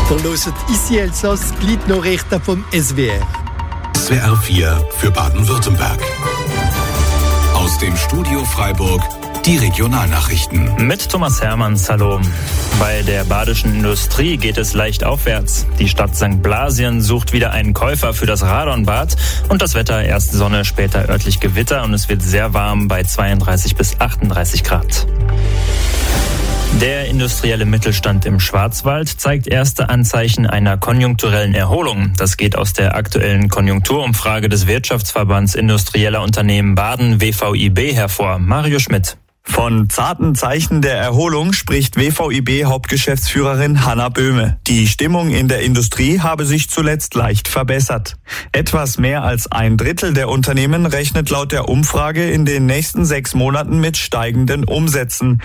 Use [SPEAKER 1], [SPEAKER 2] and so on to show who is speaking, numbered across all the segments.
[SPEAKER 1] Ihr hört «Ici Elsass», die Gliednachrichten vom SWR.
[SPEAKER 2] SWR 4 für Baden-Württemberg. Aus dem Studio Freiburg die Regionalnachrichten.
[SPEAKER 3] Mit Thomas Hermanns, hallo. Bei der badischen Industrie geht es leicht aufwärts. Die Stadt St. Blasien sucht wieder einen Käufer für das Radonbad. Und das Wetter, erst Sonne, später örtlich Gewitter. Und es wird sehr warm bei 32 bis 38 Grad. Der industrielle Mittelstand im Schwarzwald zeigt erste Anzeichen einer konjunkturellen Erholung. Das geht aus der aktuellen Konjunkturumfrage des Wirtschaftsverbands Industrieller Unternehmen Baden WVIB hervor. Mario Schmidt.
[SPEAKER 4] Von zarten Zeichen der Erholung spricht WVIB-Hauptgeschäftsführerin Hanna Böhme. Die Stimmung in der Industrie habe sich zuletzt leicht verbessert. Etwas mehr als 1/3 der Unternehmen rechnet laut der Umfrage in den nächsten 6 Monaten mit steigenden Umsätzen.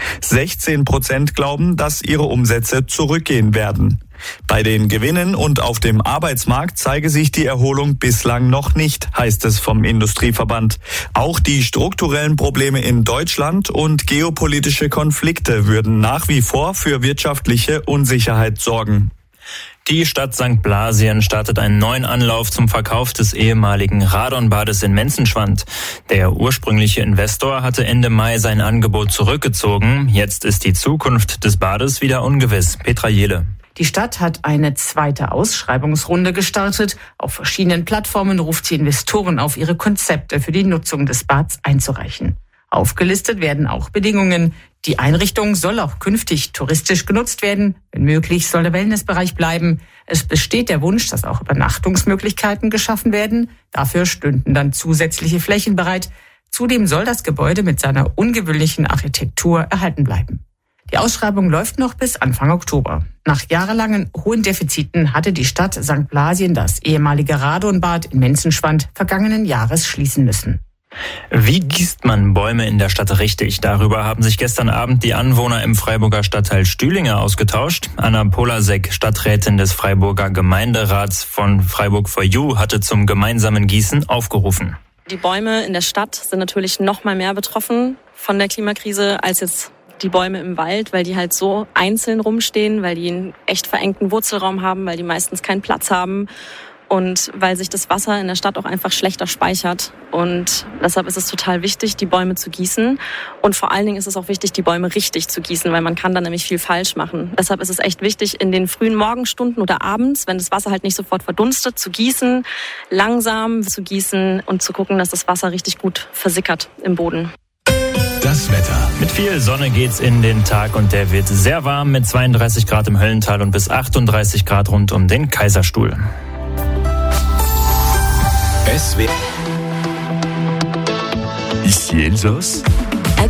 [SPEAKER 4] 16% glauben, dass ihre Umsätze zurückgehen werden. Bei den Gewinnen und auf dem Arbeitsmarkt zeige sich die Erholung bislang noch nicht, heißt es vom Industrieverband. Auch die strukturellen Probleme in Deutschland und geopolitische Konflikte würden nach wie vor für wirtschaftliche Unsicherheit sorgen.
[SPEAKER 3] Die Stadt St. Blasien startet einen neuen Anlauf zum Verkauf des ehemaligen Radonbades in Menzenschwand. Der ursprüngliche Investor hatte Ende Mai sein Angebot zurückgezogen. Jetzt ist die Zukunft des Bades wieder ungewiss. Petra Jehle.
[SPEAKER 5] Die Stadt hat eine zweite Ausschreibungsrunde gestartet. Auf verschiedenen Plattformen ruft sie Investoren auf, ihre Konzepte für die Nutzung des Bads einzureichen. Aufgelistet werden auch Bedingungen. Die Einrichtung soll auch künftig touristisch genutzt werden. Wenn möglich, soll der Wellnessbereich bleiben. Es besteht der Wunsch, dass auch Übernachtungsmöglichkeiten geschaffen werden. Dafür stünden dann zusätzliche Flächen bereit. Zudem soll das Gebäude mit seiner ungewöhnlichen Architektur erhalten bleiben. Die Ausschreibung läuft noch bis Anfang Oktober. Nach jahrelangen hohen Defiziten hatte die Stadt St. Blasien das ehemalige Radonbad in Menzenschwand vergangenen Jahres schließen müssen.
[SPEAKER 3] Wie gießt man Bäume in der Stadt richtig? Darüber haben sich gestern Abend die Anwohner im Freiburger Stadtteil Stühlinge ausgetauscht. Anna Polasek, Stadträtin des Freiburger Gemeinderats von Freiburg for You, hatte zum gemeinsamen Gießen aufgerufen.
[SPEAKER 6] Die Bäume in der Stadt sind natürlich noch mal mehr betroffen von der Klimakrise als jetzt die Bäume im Wald, weil die halt so einzeln rumstehen, weil die einen echt verengten Wurzelraum haben, weil die meistens keinen Platz haben und weil sich das Wasser in der Stadt auch einfach schlechter speichert. Und deshalb ist es total wichtig, die Bäume zu gießen. Und vor allen Dingen ist es auch wichtig, die Bäume richtig zu gießen, weil man kann dann nämlich viel falsch machen. Deshalb ist es echt wichtig, in den frühen Morgenstunden oder abends, wenn das Wasser halt nicht sofort verdunstet, zu gießen, langsam zu gießen und zu gucken, dass das Wasser richtig gut versickert im Boden.
[SPEAKER 2] Das Wetter.
[SPEAKER 3] Mit viel Sonne geht's in den Tag und der wird sehr warm mit 32 Grad im Höllental und bis 38 Grad rund um den Kaiserstuhl.
[SPEAKER 2] SWR.
[SPEAKER 7] Ici Elsass.